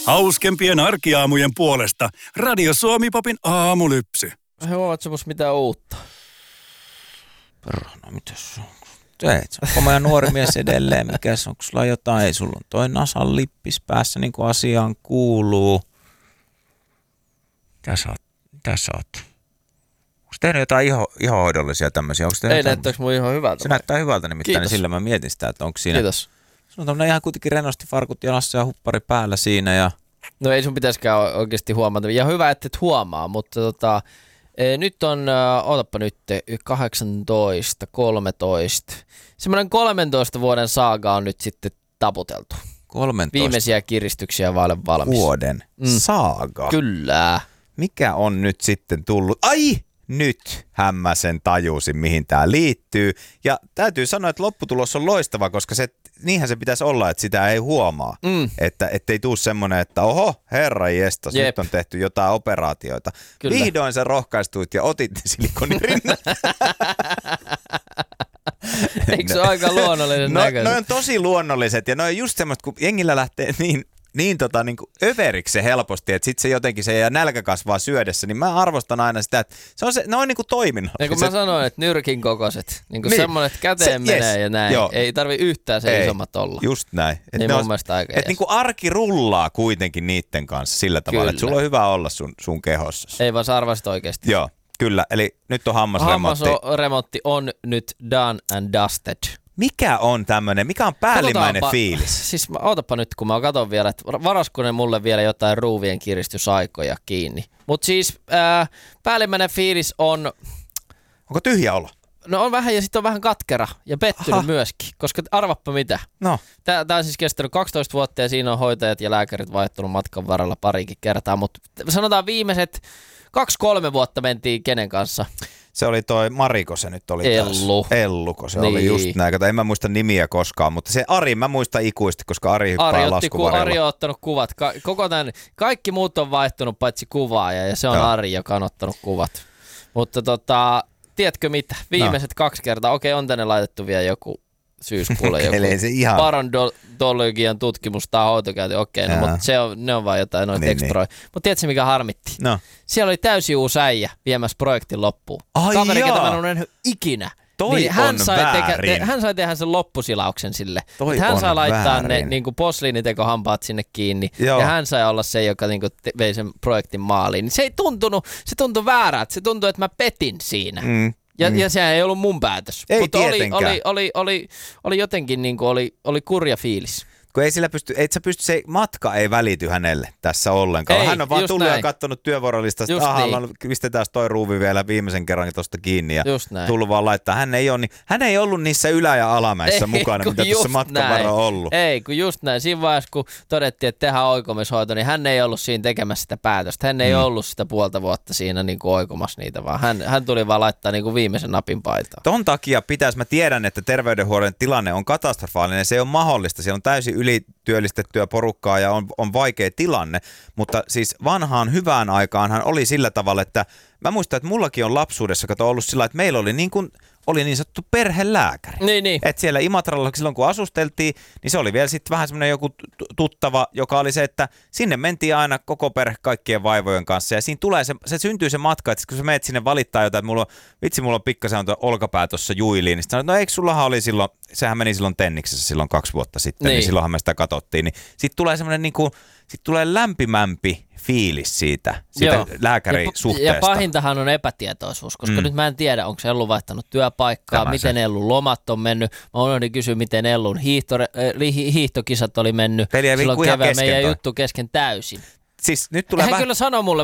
Hauskempien arkiaamujen puolesta Radio Suomi-popin aamulypsy. Huomaatko musta mitään uutta? Perhana, mitäs se on? Teit sä koma nuori mies edelleen, mikäs onko sulla jotain? Ei, sulla on toi nasan lippis päässä niin kuin asiaan kuuluu. Mitä sä oot? Onko tehnyt jotain ihohoidollisia tämmöisiä? Ei näyttääkö mun ihan hyvältä? Se näyttää hyvältä nimittäin, niin sillä mä mietin sitä, että onko siinä. Kiitos. Se on tämmönen ihan kuitenkin rennosti farkut jalassa ja huppari päällä siinä. Ja... No ei sun pitäisikään oikeasti huomata. Ja hyvä, että et huomaa, mutta nyt on, ootappa nyt, 18, 13. Semmoinen 13 vuoden saaga on nyt sitten taputeltu. 13 viimeisiä kiristyksiä vaan valmis. Vuoden saaga. Kyllä. Mikä on nyt sitten tullut? Ai! Nyt hämmäsen tajusin, mihin tämä liittyy. Ja täytyy sanoa, että lopputulos on loistava, koska niinhän se pitäisi olla, että sitä ei huomaa. Että ei tule semmoinen, että oho, herra jestas, nyt on tehty jotain operaatioita. Kyllä. Vihdoin sä rohkaistuit ja otit ne silikonirinnat. Eikö se ole aika luonnollinen näköinen? No on tosi luonnolliset ja ne on just semmoista, kun jengillä lähtee niin kuin överiksi se helposti, että sit se jotenkin se ja nälkä kasvaa syödessä, niin mä arvostan aina sitä, että ne on niin kuin toiminnot. Niin kuin mä sanoin, että nyrkin kokoiset, niin kuin semmoinen, että käteen menee ja näin, ei tarvi yhtään se isommat olla. Just näin. Niin mun mielestä aika että niin kuin arki rullaa kuitenkin niiden kanssa sillä tavalla, kyllä, että sulla on hyvä olla sun kehossa. Ei vaan sä arvasit oikeasti. Joo, kyllä, eli nyt on hammasremontti. Hammasremontti on nyt done and dusted. Mikä on päällimmäinen fiilis? Siis ootapa nyt, kun mä katson vielä, että varasko ne mulle vielä jotain ruuvien kiristysaikoja kiinni. Mutta siis päällimmäinen fiilis on... Onko tyhjä olo? No on vähän ja sitten on vähän katkera ja pettynyt myöskin, koska arvappa mitä. No. Tää on siis kestänyt 12 vuotta ja siinä on hoitajat ja lääkärit vaihtunut matkan varrella parikin kertaa, mutta sanotaan viimeiset 2-3 vuotta mentiin kenen kanssa? Se oli toi Mariko, se nyt oli Elluko, se oli just näin. En mä muista nimiä koskaan, mutta se Ari, mä muistan ikuisesti, koska Ari hyppää laskuvarjolla. Ari on ottanut kuvat. Kaikki muut on vaihtunut paitsi kuvaaja ja se on Ari, joka on ottanut kuvat. Mutta tiedätkö mitä? Viimeiset 2 kertaa, on tänne laitettu vielä joku syyskuulle joku parodontologian tutkimus tai hoitokäynti, mutta ne on vaan jotain noita ekstroja. Mutta tiedätkö mikä harmitti? No. Siellä oli täysin uusi äijä viemässä projektin loppuun. Kaveri, ketä mä en ole nähnyt ikinä. Niin hän sai tehdä sen loppusilauksen sille. Hän sai laittaa ne niinku posliinitekohampaat sinne kiinni. Joo. Ja hän sai olla se, joka niinku vei sen projektin maaliin. Niin se tuntui väärältä. Se tuntui, että mä petin siinä. Ja sehän ei ollut mun päätös. Ei mutta tietenkään. oli jotenkin niinku oli kurja fiilis. Kun se matka ei välity hänelle tässä ollenkaan. Hän on vaan tullut ja katsonut työvuorolistasta, että pistetään toi ruuvi vielä viimeisen kerran tuosta kiinni ja tullut vaan laittaa. Hän ei ollut niissä ylä- ja alamäissä mukana, mitä tuossa matkan varrella on ollut. Ei, kun just näin. Siinä vaiheessa, kun todettiin, että tehdään oikomishoito, niin hän ei ollut siinä tekemässä sitä päätöstä. Hän ei ollut sitä puolta vuotta siinä niin kuin oikomassa niitä, vaan hän tuli vaan laittaa niin kuin viimeisen napin paitaan. Ton takia mä tiedän, että terveydenhuollon tilanne on katastrofaalinen. Se ei ole mahdollista. Siellä on täysin ylityöllistettyä porukkaa ja on vaikea tilanne, mutta siis vanhaan hyvään aikaanhan oli sillä tavalla, että mä muistan, että mullakin on lapsuudessa ollut sillä, että meillä oli niin sanottu perhelääkäri. Niin. Että siellä Imatralla silloin kun asusteltiin, niin se oli vielä sitten vähän semmoinen joku tuttava, joka oli se, että sinne mentiin aina koko perhe kaikkien vaivojen kanssa ja siinä tulee se syntyy se matka, että kun sä menet sinne valittaa jotain, että mulla on pikkasen olkapää tuossa juiliin, niin sanoit, no eikö sullahan oli silloin, sehän meni silloin Tenniksessä silloin 2 vuotta sitten, niin silloinhan me sitä katsottiin, niin sitten tulee semmoinen sitten tulee lämpimämpi fiilis siitä lääkärisuhteesta. Ja pahintahan on epätietoisuus, koska nyt mä en tiedä, onko Ellu vaihtanut työpaikkaa, miten Ellun lomat on mennyt. Mä unohdin kysyä, miten Ellun hiihtokisat oli mennyt. Peliä silloin ihan kevään kesken meidän juttu kesken täysin. Siis nyt tulee Hän kyllä sanoi mulle,